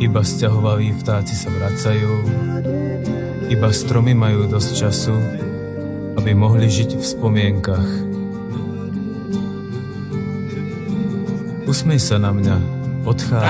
Iba sťahovaví vtáci sa vracajú, iba stromy majú dosť času, aby mohli žiť v spomienkach. Usmej sa na mňa, odchádzaj.